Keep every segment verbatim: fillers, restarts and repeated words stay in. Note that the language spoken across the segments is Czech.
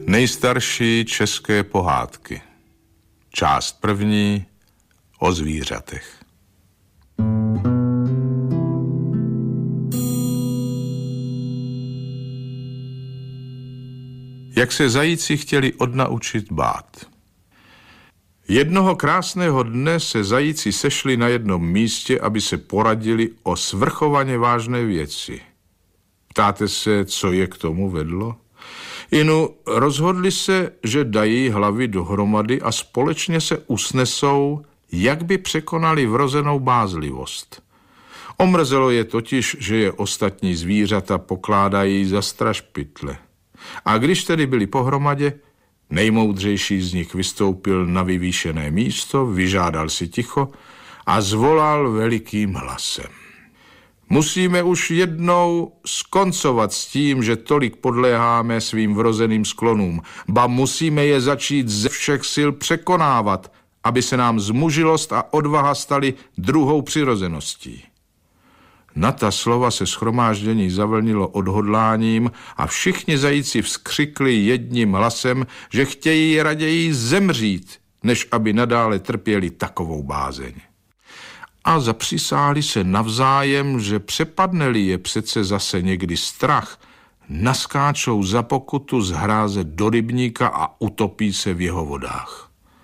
Nejstarší české pohádky. Část první o zvířatech. Jak se zajíci chtěli odnaučit bát. Jednoho krásného dne se zajíci sešli na jednom místě, aby se poradili o svrchovaně vážné věci. Ptáte se, co je k tomu vedlo? Inu, rozhodli se, že dají hlavy dohromady a společně se usnesou, jak by překonali vrozenou bázlivost. Omrzelo je totiž, že je ostatní zvířata pokládají za strašpytle. A když tedy byli pohromadě, nejmoudřejší z nich vystoupil na vyvýšené místo, vyžádal si ticho a zvolal velikým hlasem. Musíme už jednou skoncovat s tím, že tolik podléháme svým vrozeným sklonům, ba musíme je začít ze všech sil překonávat, aby se nám zmužilost a odvaha staly druhou přirozeností. Na ta slova se shromáždění zavlnilo odhodláním a všichni zajíci vzkřikli jedním hlasem, že chtějí raději zemřít, než aby nadále trpěli takovou bázeň. A zapřisáhli se navzájem, že přepadne-li je přece zase někdy strach, naskáčou za pokutu z hráze do rybníka a utopí se v jeho vodách.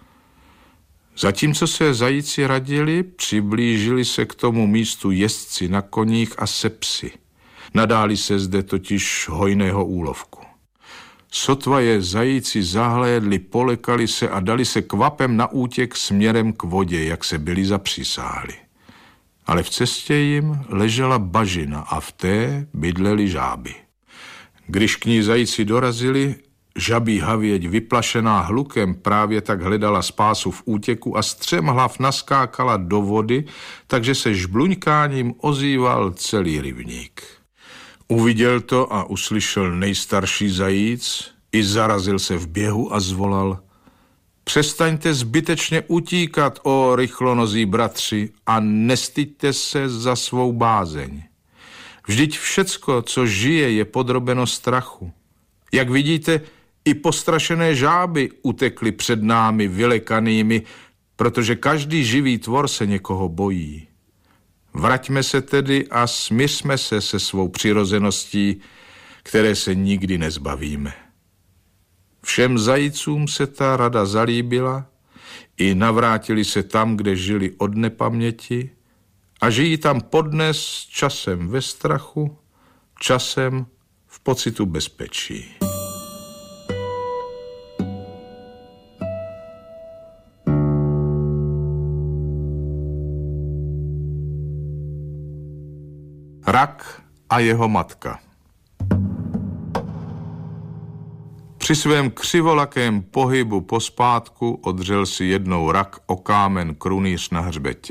Zatímco se zajíci radili, přiblížili se k tomu místu jezdci na koních a se psy. Nadáli se zde totiž hojného úlovku. Sotva je zajíci zahlédli, polekali se a dali se kvapem na útěk směrem k vodě, jak se byli zapřísáhli. Ale v cestě jim ležela bažina a v té bydleli žáby. Když k ní zajíci dorazili, žabí havěť, vyplašená hlukem, právě tak hledala spásu v útěku a střem hlav naskákala do vody, takže se žbluňkáním ozýval celý rybník. Uviděl to a uslyšel nejstarší zajíc, i zarazil se v běhu a zvolal: Přestaňte zbytečně utíkat, o rychlonozí bratři, a nestyďte se za svou bázeň. Vždyť všecko, co žije, je podrobeno strachu. Jak vidíte, i postrašené žáby utekly před námi vylekanými, protože každý živý tvor se někoho bojí. Vraťme se tedy a smiřme se se svou přirozeností, které se nikdy nezbavíme. Všem zajícům se ta rada zalíbila, i navrátili se tam, kde žili od nepaměti, a žijí tam podnes časem ve strachu, časem v pocitu bezpečí. Rak a jeho matka. Při svém křivolakém pohybu pospátku odřel si jednou rak o kámen krunýř na hřbetě.